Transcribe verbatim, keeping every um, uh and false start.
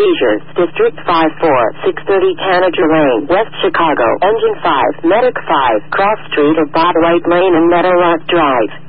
seizures. District five four, six thirty Tanager Lane, West Chicago. Engine five, Medic five, Cross Street of Bob White Lane and Meadowlark Drive.